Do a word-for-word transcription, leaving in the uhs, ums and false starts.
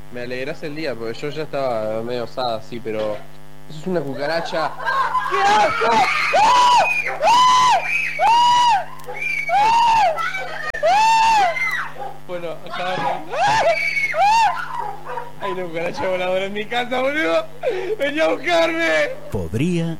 Me alegrás el día, porque yo ya estaba medio osada, sí, pero... Eso es una cucaracha. ¡Qué asco! Bueno, acá... Hay una cucaracha voladora en mi casa, boludo. ¡Vení a buscarme! Podría